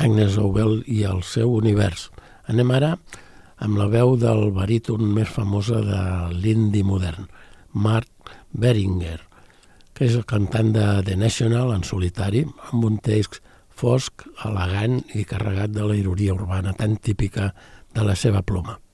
Agnes Obel i el seu univers. Anem ara amb la veu del baríton més famosa de l'indie modern, Mark Beringer, que és el cantant de The National en solitari, amb un text fosc, elegant i carregat de la ironia urbana tan típica de la seva ploma.